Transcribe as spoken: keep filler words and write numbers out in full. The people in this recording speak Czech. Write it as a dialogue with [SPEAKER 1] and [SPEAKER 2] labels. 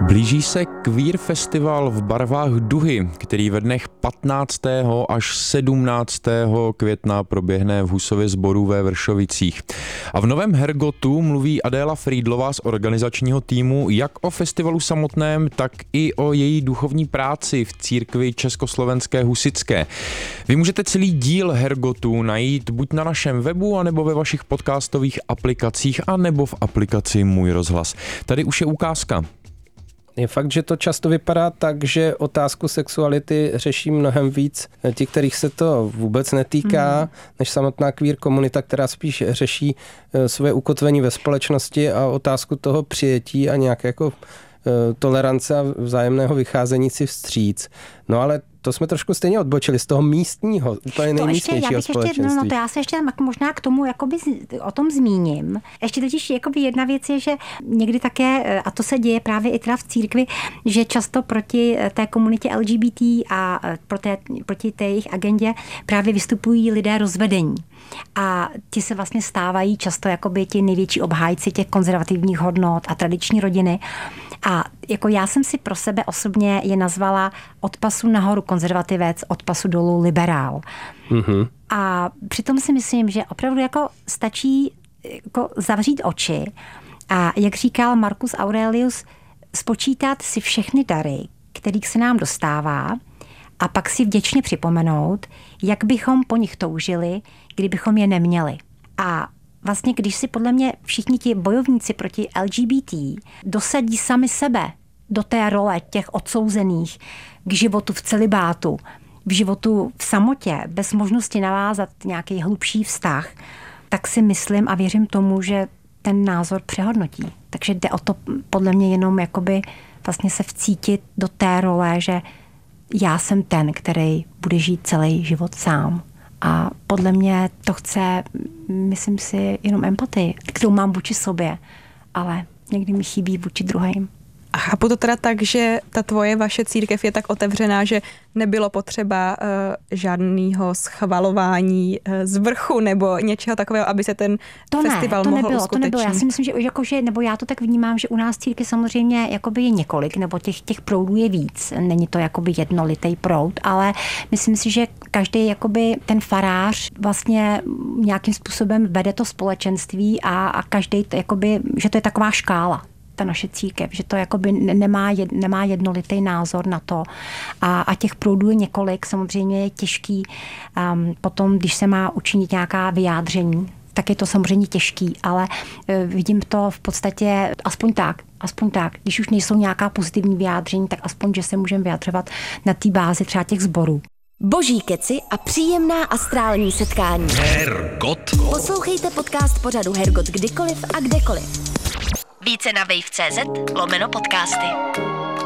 [SPEAKER 1] Blíží se Queer Festival v barvách Duhy, který ve dnech patnáctého až sedmnáctého května proběhne v Husově Sboru ve Vršovicích. A v Novém Hergotu mluví Adéla Frýdlová z organizačního týmu jak o festivalu samotném, tak i o její duchovní práci v církvi Československé husitské. Vy můžete celý díl Hergotu najít buď na našem webu, anebo ve vašich podcastových aplikacích, anebo v aplikaci Můj rozhlas. Tady už je ukázka.
[SPEAKER 2] Je fakt, že to často vypadá tak, že otázku sexuality řeší mnohem víc ti, kterých se to vůbec netýká, mm. než samotná queer komunita, která spíš řeší své ukotvení ve společnosti a otázku toho přijetí a nějaké jako tolerance a vzájemného vycházení si vstříc. No ale to jsme trošku stejně odbočili z toho místního, úplně nejmístnějšího společenství.
[SPEAKER 3] Ještě, no, no to já se ještě možná k tomu jakoby o tom zmíním. Ještě totiž jakoby jedna věc je, že někdy také, a to se děje právě i teda v církvi, že často proti té komunitě L G B T a proti, proti té jejich agendě právě vystupují lidé rozvedení. A ti se vlastně stávají často jakoby ti největší obhájci těch konzervativních hodnot a tradiční rodiny. A jako já jsem si pro sebe osobně je nazvala od pasu nahoru konzervativec, od pasu dolů liberál. Mm-hmm. A přitom si myslím, že opravdu jako stačí jako zavřít oči a jak říkal Marcus Aurelius, spočítat si všechny dary, kterých se nám dostává a pak si vděčně připomenout, jak bychom po nich toužili, kdybychom je neměli. A vlastně, když si podle mě všichni ti bojovníci proti L G B T dosadí sami sebe do té role těch odsouzených k životu v celibátu, v životu v samotě, bez možnosti navázat nějaký hlubší vztah, tak si myslím a věřím tomu, že ten názor přehodnotí. Takže jde o to podle mě jenom jakoby vlastně se vcítit do té role, že já jsem ten, který bude žít celý život sám. A podle mě to chce, myslím si, jenom empatii, kterou mám vůči sobě, ale někdy mi chybí vůči druhým.
[SPEAKER 4] A chápu to teda tak, že ta tvoje, vaše církev je tak otevřená, že nebylo potřeba uh, žádného schvalování uh, z vrchu nebo něčeho takového, aby se ten
[SPEAKER 3] to
[SPEAKER 4] festival
[SPEAKER 3] ne, to
[SPEAKER 4] mohl
[SPEAKER 3] nebylo,
[SPEAKER 4] uskutečnit.
[SPEAKER 3] To nebylo. Já si myslím, že, jako, že nebo já to tak vnímám, že u nás církvi samozřejmě jakoby je několik, nebo těch, těch proudů je víc. Není to jakoby jednolitý proud, ale myslím si, že každý jakoby ten farář vlastně nějakým způsobem vede to společenství a, a každý jakoby, že to je taková škála. Ta naše církev, že to jakoby nemá, jed, nemá jednolitý názor na to. A, a těch proudů je několik, samozřejmě je těžký. Um, potom, když se má učinit nějaká vyjádření, tak je to samozřejmě těžký, ale uh, vidím to v podstatě aspoň tak, aspoň tak. Když už nejsou nějaká pozitivní vyjádření, tak aspoň, že se můžeme vyjadřovat na té bázi třeba těch sborů.
[SPEAKER 5] Boží keci a příjemná astrální setkání.
[SPEAKER 6] Hergot.
[SPEAKER 5] Poslouchejte podcast pořadu Hergot kdykoliv a kdekoliv. Více na wave tečka cé zet lomeno podcasty.